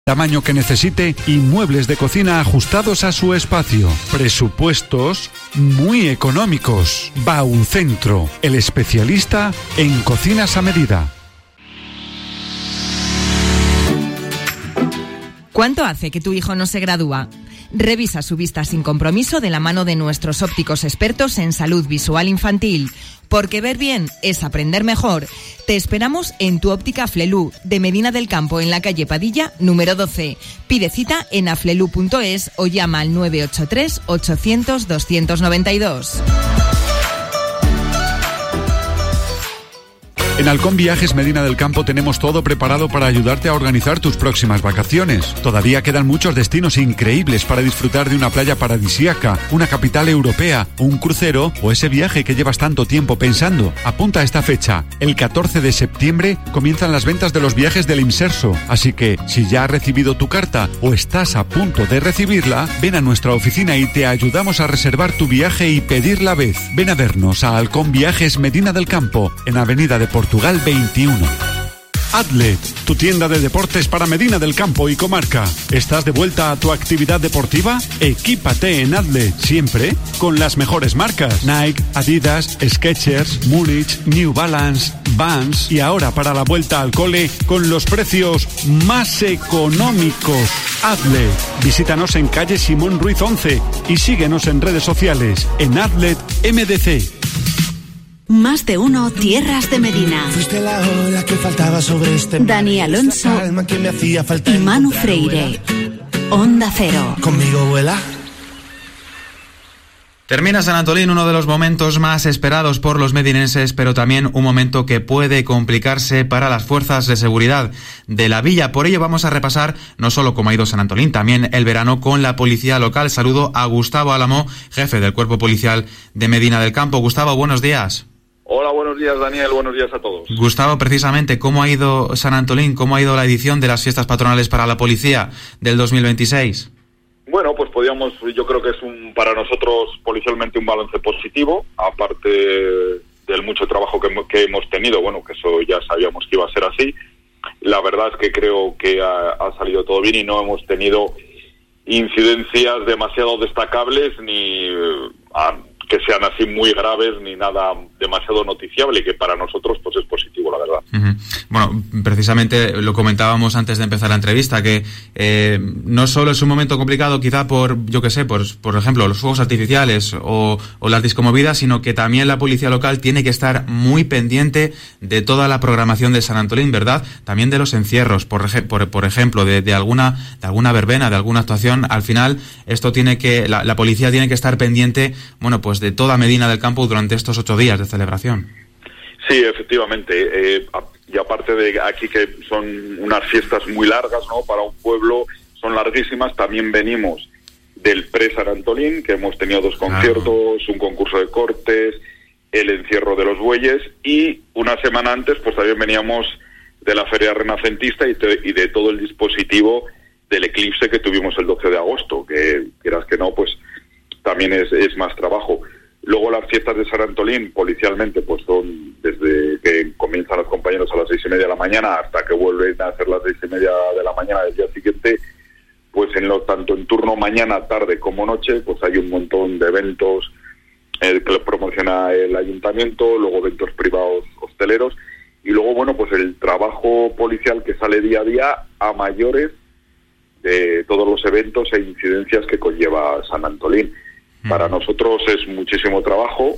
tamaño que necesite y muebles de cocina ajustados a su espacio. Presupuestos muy económicos. Baucentro, el especialista en cocinas a medida. ¿Cuánto hace que tu hijo no se gradúa? Revisa su vista sin compromiso de la mano de nuestros ópticos expertos en salud visual infantil. Porque ver bien es aprender mejor. Te esperamos en tu óptica Aflelu, de Medina del Campo, en la calle Padilla, número 12. Pide cita en aflelu.es o llama al 983 800 292. En Halcón Viajes Medina del Campo tenemos todo preparado para ayudarte a organizar tus próximas vacaciones. Todavía quedan muchos destinos increíbles para disfrutar de una playa paradisíaca, una capital europea, un crucero o ese viaje que llevas tanto tiempo pensando. Apunta a esta fecha. El 14 de septiembre comienzan las ventas de los viajes del Imserso. Así que, si ya has recibido tu carta o estás a punto de recibirla, ven a nuestra oficina y te ayudamos a reservar tu viaje y pedir la vez. Ven a vernos a Halcón Viajes Medina del Campo, en Avenida de Portugal 21. Adlet, tu tienda de deportes para Medina del Campo y comarca. ¿Estás de vuelta a tu actividad deportiva? Equípate en Adlet, siempre con las mejores marcas. Nike, Adidas, Skechers, Múnich, New Balance, Vans y ahora para la vuelta al cole con los precios más económicos. Adlet, visítanos en calle Simón Ruiz 11 y síguenos en redes sociales en Adlet MDC. Más de uno, Tierras de Medina. Fuiste la ola que faltaba sobre este Dani Alonso que me hacía falta y Manu Freire. Onda Cero. Conmigo vuela. Termina San Antolín, uno de los momentos más esperados por los medinenses, pero también un momento que puede complicarse para las fuerzas de seguridad de la villa. Por ello vamos a repasar no solo cómo ha ido San Antolín, también el verano con la policía local. Saludo a Gustavo Álamo, jefe del Cuerpo Policial de Medina del Campo. Gustavo, buenos días. Hola, buenos días, Daniel, buenos días a todos. Gustavo, precisamente, ¿cómo ha ido San Antolín? ¿Cómo ha ido la edición de las fiestas patronales para la policía del 2026? Bueno, pues yo creo que es para nosotros policialmente un balance positivo, aparte del mucho trabajo que hemos tenido, bueno, que eso ya sabíamos que iba a ser así. La verdad es que creo que ha salido todo bien y no hemos tenido incidencias demasiado destacables ni que sean así muy graves ni nada demasiado noticiable, que para nosotros pues es positivo, la verdad. Uh-huh. Bueno, precisamente lo comentábamos antes de empezar la entrevista, que no solo es un momento complicado quizá por ejemplo, los fuegos artificiales o las discomovidas, sino que también la policía local tiene que estar muy pendiente de toda la programación de San Antolín, ¿verdad? También de los encierros, por ejemplo, de alguna verbena, de alguna actuación. Al final, esto la policía tiene que estar pendiente, bueno, pues de toda Medina del Campo durante estos 8 días de celebración. Sí, efectivamente. Y aparte de aquí que son unas fiestas muy largas, ¿no? Para un pueblo son larguísimas. También venimos del Pre-San Antolín, que hemos tenido 2 conciertos, un concurso de cortes, el encierro de los bueyes, y una semana antes pues también veníamos de la Feria Renacentista y de todo el dispositivo del eclipse que tuvimos el 12 de agosto, que quieras que no, pues también es más trabajo. Luego las fiestas de San Antolín, policialmente, pues son desde que comienzan los compañeros a las 6:30 de la mañana hasta que vuelven a hacer las 6:30 de la mañana del día siguiente, pues tanto en turno mañana, tarde como noche, pues hay un montón de eventos que lo promociona el ayuntamiento, luego eventos privados hosteleros, y luego, bueno, pues el trabajo policial que sale día a día a mayores de todos los eventos e incidencias que conlleva San Antolín. Para nosotros es muchísimo trabajo,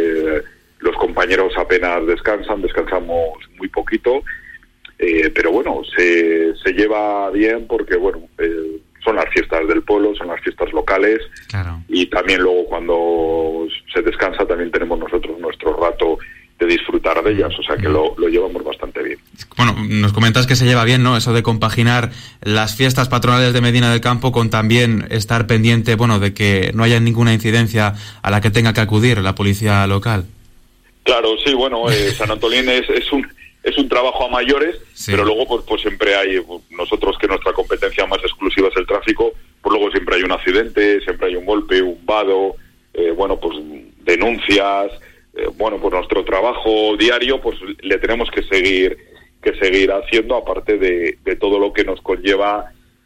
los compañeros apenas descansamos muy poquito, pero bueno, se lleva bien porque, bueno, son las fiestas del pueblo, son las fiestas locales, claro. Y también luego cuando se descansa también tenemos nosotros nuestro rato de disfrutar de ellas, o sea que lo llevamos bastante bien. Bueno, nos comentas que se lleva bien, ¿no? Eso de compaginar las fiestas patronales de Medina del Campo con también estar pendiente, bueno, de que no haya ninguna incidencia a la que tenga que acudir la policía local. Claro, sí, bueno, San Antolín es un trabajo a mayores, sí. Pero luego pues siempre hay, nosotros que nuestra competencia más exclusiva es el tráfico, pues luego siempre hay un accidente, siempre hay un golpe, un vado, bueno, pues denuncias. Bueno, pues nuestro trabajo diario pues le tenemos que seguir haciendo, aparte de todo lo que nos conlleva